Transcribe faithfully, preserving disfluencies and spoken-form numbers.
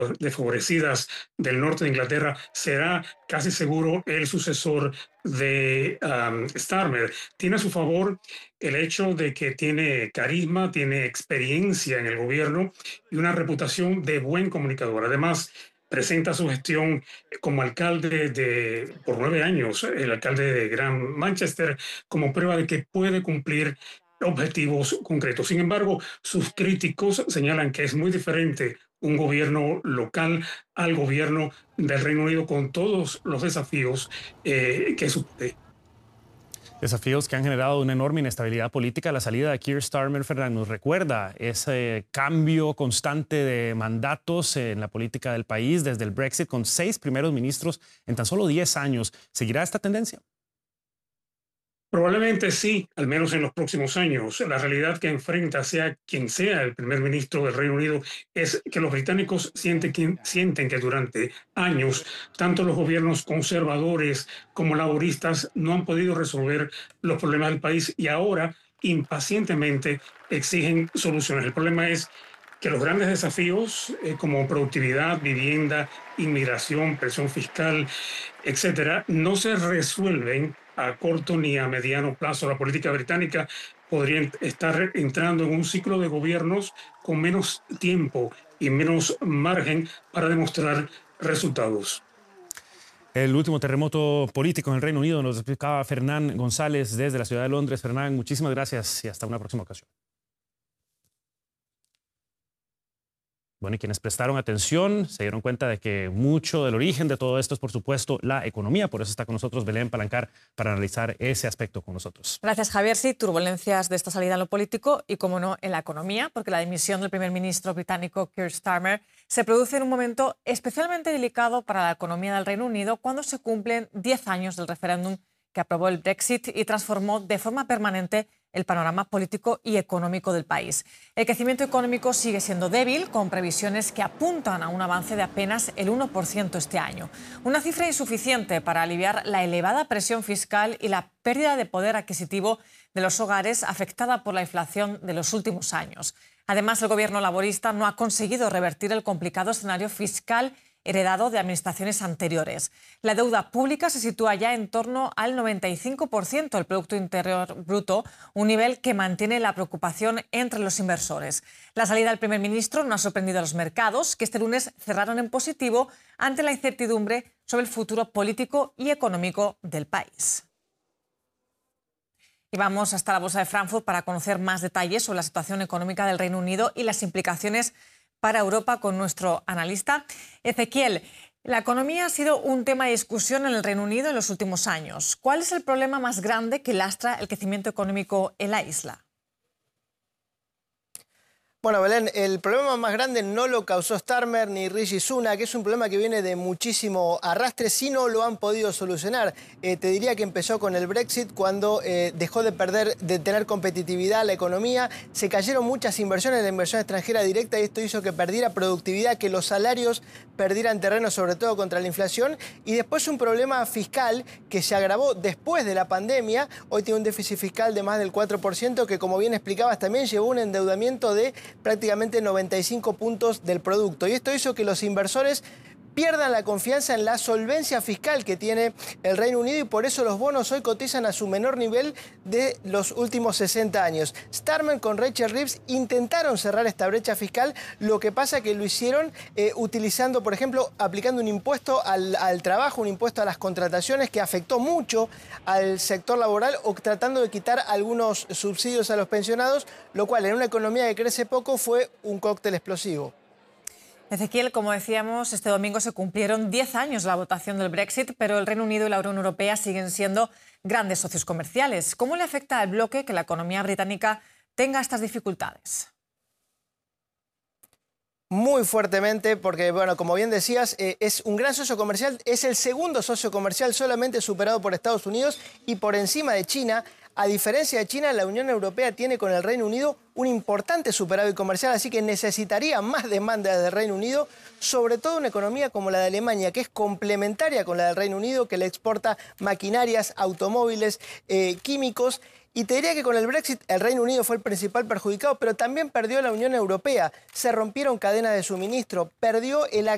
desfavorecidas del norte de Inglaterra, será casi seguro el sucesor de um, Starmer. Tiene a su favor el hecho de que tiene carisma, tiene experiencia en el gobierno y una reputación de buen comunicador. Además, presenta su gestión como alcalde de, por nueve años, el alcalde de Gran Manchester, como prueba de que puede cumplir objetivos concretos. Sin embargo, sus críticos señalan que es muy diferente un gobierno local al gobierno del Reino Unido con todos los desafíos eh, que supone. Desafíos que han generado una enorme inestabilidad política. La salida de Keir Starmer, Fernando, nos recuerda ese cambio constante de mandatos en la política del país desde el Brexit, con seis primeros ministros en tan solo diez años. ¿Seguirá esta tendencia? Probablemente sí, al menos en los próximos años. La realidad que enfrenta, sea quien sea el primer ministro del Reino Unido, es que los británicos sienten que, sienten que durante años, tanto los gobiernos conservadores como laboristas no han podido resolver los problemas del país y ahora impacientemente exigen soluciones. El problema es que los grandes desafíos eh, como productividad, vivienda, inmigración, presión fiscal, etcétera, no se resuelven a corto ni a mediano plazo. La política británica podría estar entrando en un ciclo de gobiernos con menos tiempo y menos margen para demostrar resultados. El último terremoto político en el Reino Unido nos explicaba Fernán González desde la ciudad de Londres. Fernán, muchísimas gracias y hasta una próxima ocasión. Bueno, y quienes prestaron atención se dieron cuenta de que mucho del origen de todo esto es, por supuesto, la economía. Por eso está con nosotros Belén Palancar para analizar ese aspecto con nosotros. Gracias, Javier. Sí, turbulencias de esta salida en lo político y, como no, en la economía, porque la dimisión del primer ministro británico Keir Starmer se produce en un momento especialmente delicado para la economía del Reino Unido, cuando se cumplen diez años del referéndum que aprobó el Brexit y transformó de forma permanente el panorama político y económico del país. El crecimiento económico sigue siendo débil, con previsiones que apuntan a un avance de apenas el uno por ciento este año. Una cifra insuficiente para aliviar la elevada presión fiscal y la pérdida de poder adquisitivo de los hogares afectada por la inflación de los últimos años. Además, el gobierno laborista no ha conseguido revertir el complicado escenario fiscal heredado de administraciones anteriores. La deuda pública se sitúa ya en torno al noventa y cinco por ciento del Producto Interior Bruto, un nivel que mantiene la preocupación entre los inversores. La salida del primer ministro no ha sorprendido a los mercados, que este lunes cerraron en positivo ante la incertidumbre sobre el futuro político y económico del país. Y vamos hasta la Bolsa de Frankfurt para conocer más detalles sobre la situación económica del Reino Unido y las implicaciones para Europa con nuestro analista. Ezequiel, la economía ha sido un tema de discusión en el Reino Unido en los últimos años. ¿Cuál es el problema más grande que lastra el crecimiento económico en la isla? Bueno, Belén, el problema más grande no lo causó Starmer ni Rishi Sunak, que es un problema que viene de muchísimo arrastre, si no lo han podido solucionar. Eh, te diría que empezó con el Brexit, cuando eh, dejó de perder, de tener competitividad la economía, se cayeron muchas inversiones, la inversión extranjera directa, y esto hizo que perdiera productividad, que los salarios perdieran terreno, sobre todo contra la inflación, y después un problema fiscal que se agravó después de la pandemia. Hoy tiene un déficit fiscal de más del cuatro por ciento, que, como bien explicabas, también llevó un endeudamiento de prácticamente noventa y cinco puntos del producto. Y esto hizo que los inversores pierdan la confianza en la solvencia fiscal que tiene el Reino Unido, y por eso los bonos hoy cotizan a su menor nivel de los últimos sesenta años. Starmer con Rachel Reeves intentaron cerrar esta brecha fiscal, lo que pasa que lo hicieron eh, utilizando, por ejemplo, aplicando un impuesto al, al trabajo, un impuesto a las contrataciones que afectó mucho al sector laboral, o tratando de quitar algunos subsidios a los pensionados, lo cual en una economía que crece poco fue un cóctel explosivo. Ezequiel, como decíamos, este domingo se cumplieron diez años de la votación del Brexit, pero el Reino Unido y la Unión Europea siguen siendo grandes socios comerciales. ¿Cómo le afecta al bloque que la economía británica tenga estas dificultades? Muy fuertemente, porque, bueno, como bien decías, eh, es un gran socio comercial, es el segundo socio comercial, solamente superado por Estados Unidos y por encima de China. A diferencia de China, la Unión Europea tiene con el Reino Unido un importante superávit comercial, así que necesitaría más demanda del Reino Unido, sobre todo una economía como la de Alemania, que es complementaria con la del Reino Unido, que le exporta maquinarias, automóviles, eh, químicos. Y te diría que con el Brexit el Reino Unido fue el principal perjudicado, pero también perdió la Unión Europea. Se rompieron cadenas de suministro, perdió el acceso